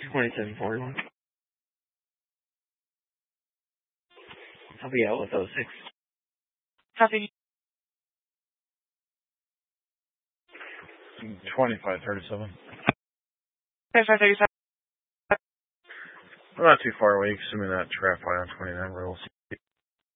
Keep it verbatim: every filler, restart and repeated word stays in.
twenty-seven forty-one. I'll be out with oh six. Copy. twenty-five thirty-seven. twenty-five thirty-seven. We're not too far away, assuming that trap line on twenty-nine rolls.